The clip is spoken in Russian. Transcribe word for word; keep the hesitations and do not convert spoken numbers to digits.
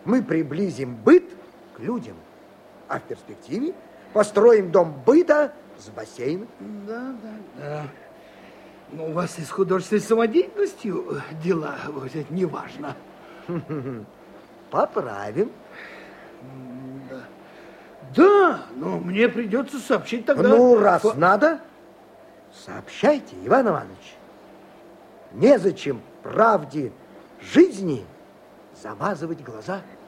мы приблизим быт к людям, а в перспективе построим дом быта с бассейном. Да, да, да. Но у вас и с художественной самодеятельностью дела, вот это не важно. Поправим. Да. Да, но мне придется сообщить тогда... Ну, раз Фо... надо, сообщайте, Иван Иванович. Незачем правде жизни замазывать глаза.